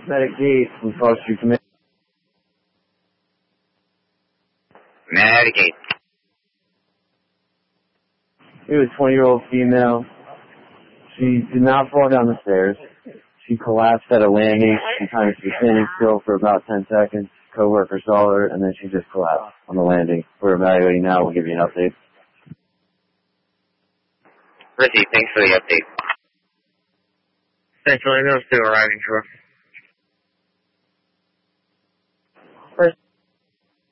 Medic Gate from Cross Street Command. Medic Gate. It was a 20-year-old female. She did not fall down the stairs. She collapsed at a landing. She kind of was standing still for about 10 seconds. Coworker saw her, and then she just collapsed on the landing. We're evaluating now. We'll give you an update. Richie, thanks for the update. Central Ambulance to arriving, sure.